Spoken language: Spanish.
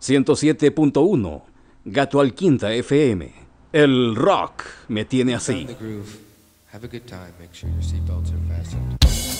107.1 Gato al Quinta FM. El rock me tiene así. Have a good time. Make sure your seatbelts are fastened.